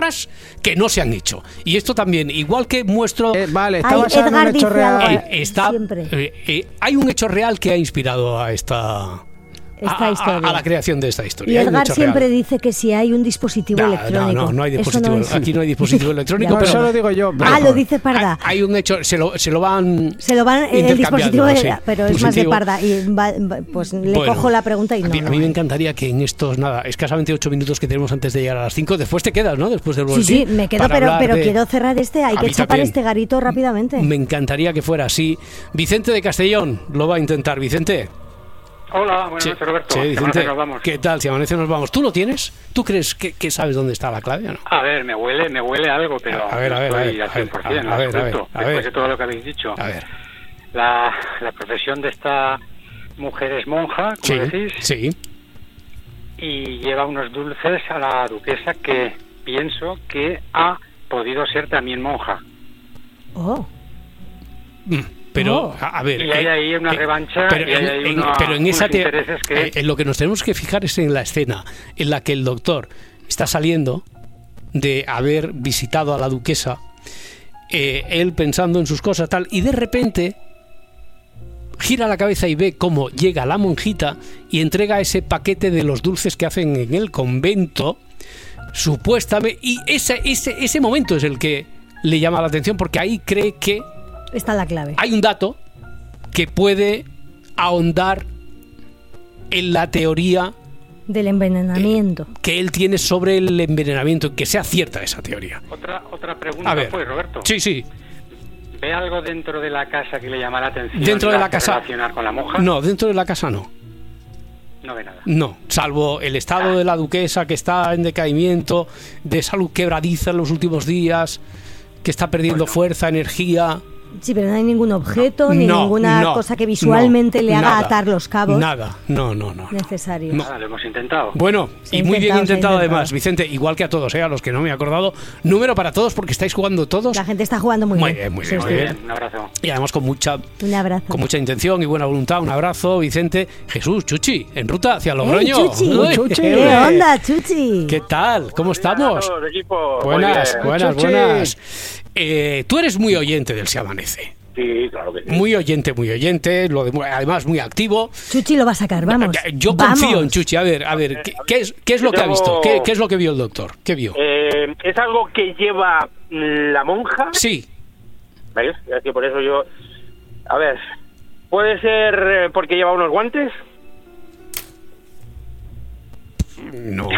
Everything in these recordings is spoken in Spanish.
cosas que no se han hecho. Y esto también, igual que muestro... Vale, está basado en un hecho real. Hay un hecho real que ha inspirado a esta historia. A la creación de esta historia. Y Edgar siempre dice que si hay un dispositivo electrónico. No hay dispositivo. Aquí no hay dispositivo electrónico. Pero eso lo digo yo. Lo dice Parda. Hay un hecho, se lo van el dispositivo, pero es más de Parda. Y pues le cojo la pregunta y no. A mí me encantaría que en estos, escasamente 8 minutos que tenemos antes de llegar a las 5, después te quedas, ¿no? Después del boletín. Sí, me quedo, pero quiero cerrar hay que chapar este garito rápidamente. Me encantaría que fuera así. Vicente de Castellón lo va a intentar. Vicente. Hola, buenas noches, Roberto. Sí, Vicente, nos vamos. ¿Qué tal? Si amanece nos vamos. ¿Tú lo tienes? ¿Tú crees que sabes dónde está la clave o no? A ver, me huele algo, pero a ver, después de todo lo que habéis dicho. A ver. La profesión de esta mujer es monja, como decís. Sí. Y lleva unos dulces a la duquesa que pienso que ha podido ser también monja. Pero, a ver... Y hay ahí una revancha, pero en esa en lo que nos tenemos que fijar es en la escena en la que el doctor está saliendo de haber visitado a la duquesa, él pensando en sus cosas, tal, y de repente gira la cabeza y ve cómo llega la monjita y entrega ese paquete de los dulces que hacen en el convento, supuestamente, y ese momento es el que le llama la atención, porque ahí cree que está la clave. Hay un dato que puede ahondar en la teoría del envenenamiento que él tiene sobre el envenenamiento, que sea cierta esa teoría. Otra pregunta, pues, Roberto. Sí. ¿Ve algo dentro de la casa que le llama la atención? ¿Dentro de la casa? ¿Relacionar con la monja? No, dentro de la casa no. No ve nada. No, salvo el estado de la duquesa, que está en decaimiento, de salud quebradiza en los últimos días, que está perdiendo fuerza, energía. Sí, pero no hay ningún objeto ni ninguna cosa que visualmente le haga atar los cabos. Nada, no. Necesario. Nada, lo hemos intentado. Bueno, y muy bien intentado además, Vicente, igual que a todos, a los que no me he acordado. Número para todos porque estáis jugando todos. La gente está jugando muy bien. Muy bien. Un abrazo. Y además con mucha intención y buena voluntad. Un abrazo, Vicente. Jesús, Chuchi, en ruta hacia Logroño. Chuchi. ¿Qué onda, Chuchi? ¿Qué tal? ¿Cómo estamos? Todos, equipo. Buenas. Tú eres muy oyente del Se Amanece. Sí, claro que sí. Muy oyente, además muy activo. Chuchi lo va a sacar, vamos. Yo confío en Chuchi. A ver, ¿qué es lo que ha visto? ¿Qué es lo que vio el doctor? ¿Qué vio? ¿Es algo que lleva la monja? Sí. ¿Ves? Es que por eso yo... A ver, ¿puede ser porque lleva unos guantes? No.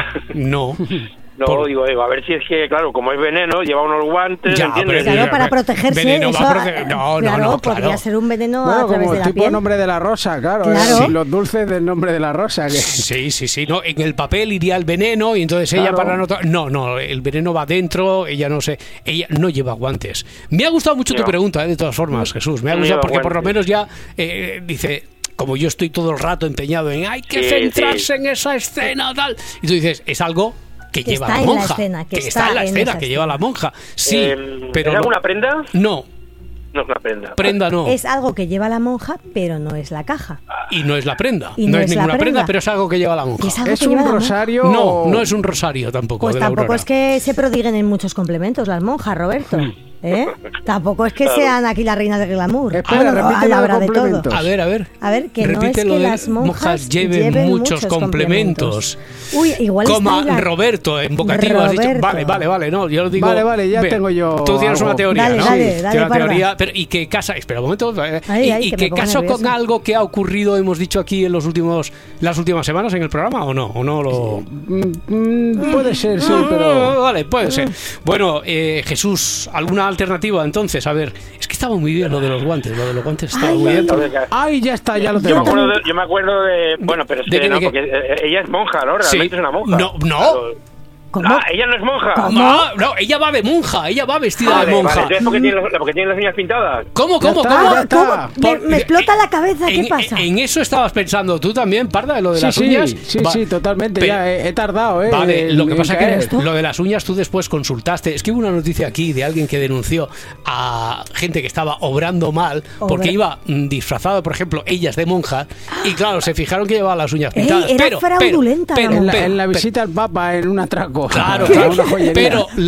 No, digo, a ver si es que, claro, como es veneno, lleva unos guantes, ¿entiendes? Claro, para protegerse. Veneno No, podría ser un veneno a través como de la tipo piel. Nombre de la rosa, claro. Los dulces del Nombre de la rosa. Que... Sí. No, en el papel iría el veneno y entonces ella para no, el veneno va dentro, ella no lleva guantes. Me ha gustado mucho tu pregunta, de todas formas, Jesús. Me ha gustado porque por lo menos ya dice... Como yo estoy todo el rato empeñado en hay que centrarse en esa escena, tal. Y tú dices, es algo que lleva la monja. Que está en la escena, que lleva la monja. Sí, pero... ¿Es alguna prenda? No. No es una prenda. Prenda no. Es algo que lleva la monja, pero no es la caja. Y no es la prenda. No es ninguna prenda, pero es algo que lleva la monja. ¿Es un rosario? No es un rosario tampoco. Pues tampoco es que se prodiguen en muchos complementos las monjas, Roberto. Tampoco es que sean aquí la reina del glamour. Espera, repítelo de todo. A ver, que no es que las monjas lleven muchos complementos. Uy, igual coma Roberto en vocativo has dicho. Vale, no, yo lo digo. Vale, ya tengo yo. Tú tienes una teoría, ¿no? Dale, una teoría, pero y que casa, espera un momento, y que caso con algo que ha ocurrido, hemos dicho aquí en las últimas semanas en el programa o no lo puede ser, sí, pero vale, puede ser. Bueno, Jesús, ¿alguna alternativa entonces? A ver, es que estaba muy bien lo de los guantes estaba muy bien. Ay, ya está, ya lo tengo. Yo me acuerdo de... Bueno, pero es que no, porque ella es monja, ¿no? Realmente es una monja. No. ¿Cómo? Ella no es monja. No, ella va de monja, ella va vestida de monja. Vale, porque tiene las uñas pintadas. ¿Cómo? Me explota la cabeza, ¿qué pasa? En eso estabas pensando tú también, Parda, de lo de las uñas. Sí, totalmente, ya he tardado, Vale, lo que pasa es que lo de las uñas tú después consultaste. Es que hubo una noticia aquí de alguien que denunció a gente que estaba obrando mal porque iba disfrazado, por ejemplo, ellas de monjas, y claro, se fijaron que llevaba las uñas pintadas. Era fraudulenta. En la visita al Papa en un atraco. Claro, una joyería. Pero